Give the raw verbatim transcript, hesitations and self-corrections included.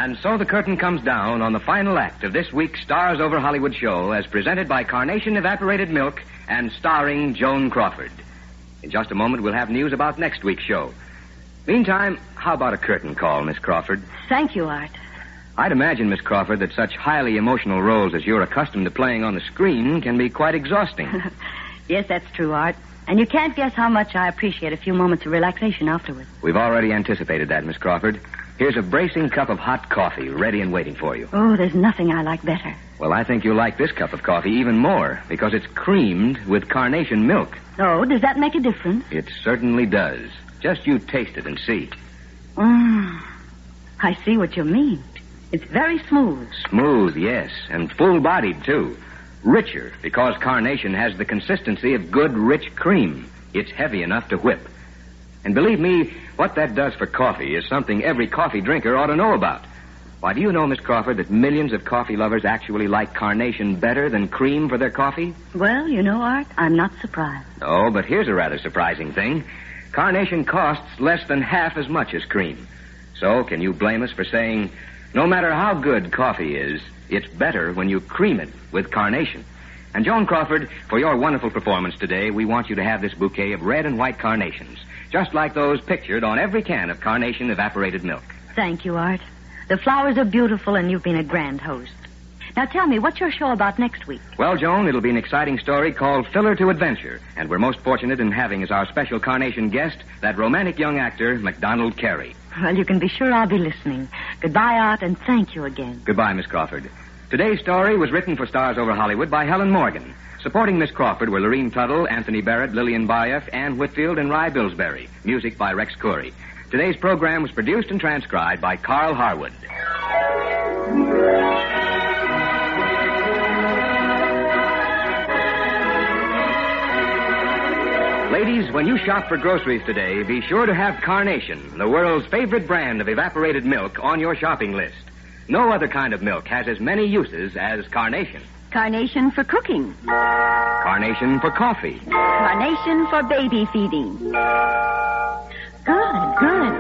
And so the curtain comes down on the final act of this week's Stars Over Hollywood show as presented by Carnation Evaporated Milk and starring Joan Crawford. In just a moment, we'll have news about next week's show. Meantime, how about a curtain call, Miss Crawford? Thank you, Art. I'd imagine, Miss Crawford, that such highly emotional roles as you're accustomed to playing on the screen can be quite exhausting. Yes, that's true, Art. And you can't guess how much I appreciate a few moments of relaxation afterwards. We've already anticipated that, Miss Crawford. Here's a bracing cup of hot coffee ready and waiting for you. Oh, there's nothing I like better. Well, I think you'll like this cup of coffee even more because it's creamed with carnation milk. Oh, does that make a difference? It certainly does. Just you taste it and see. Mm, I see what you mean. It's very smooth. Smooth, yes, and full-bodied, too. Richer, because carnation has the consistency of good, rich cream. It's heavy enough to whip. And believe me, what that does for coffee is something every coffee drinker ought to know about. Why, do you know, Miss Crawford, that millions of coffee lovers actually like carnation better than cream for their coffee? Well, you know, Art, I'm not surprised. Oh, but here's a rather surprising thing. Carnation costs less than half as much as cream. So, can you blame us for saying, no matter how good coffee is, it's better when you cream it with carnation? And Joan Crawford, for your wonderful performance today, we want you to have this bouquet of red and white carnations, just like those pictured on every can of Carnation Evaporated Milk. Thank you, Art. The flowers are beautiful, and you've been a grand host. Now tell me, what's your show about next week? Well, Joan, it'll be an exciting story called Filler to Adventure, and we're most fortunate in having as our special Carnation guest that romantic young actor, MacDonald Carey. Well, you can be sure I'll be listening. Goodbye, Art, and thank you again. Goodbye, Miss Crawford. Today's story was written for Stars Over Hollywood by Helen Morgan. Supporting Miss Crawford were Lorene Tuttle, Anthony Barrett, Lillian Bayef, Ann Whitfield, and Rye Billsbury. Music by Rex Corey. Today's program was produced and transcribed by Carl Harwood. Ladies, when you shop for groceries today, be sure to have Carnation, the world's favorite brand of evaporated milk, on your shopping list. No other kind of milk has as many uses as Carnation. Carnation for cooking. Carnation for coffee. Carnation for baby feeding.